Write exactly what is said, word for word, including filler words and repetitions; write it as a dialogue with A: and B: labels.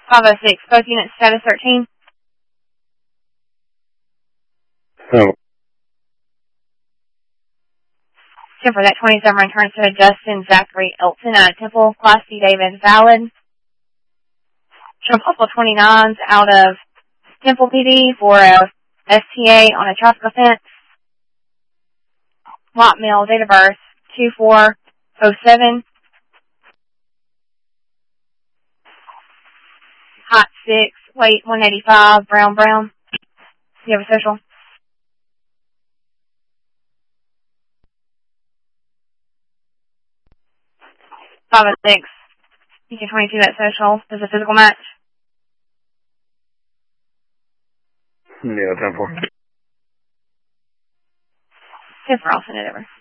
A: five oh six, both units, status thirteen.
B: Oh.
A: ten for that twenty-seven returns to Justin Zachary Elton out of Temple. Class D David valid. Show possible twenty-nines out of Temple P D for a S T A on a traffic offense. Lot mill, date of birth, two four oh seven. Hot six, weight one eighty-five, brown brown. Do you have a social? five oh six. You can twenty-two that social. Does a physical match?
B: Yeah, ten four.
A: ten four, I'll send it over.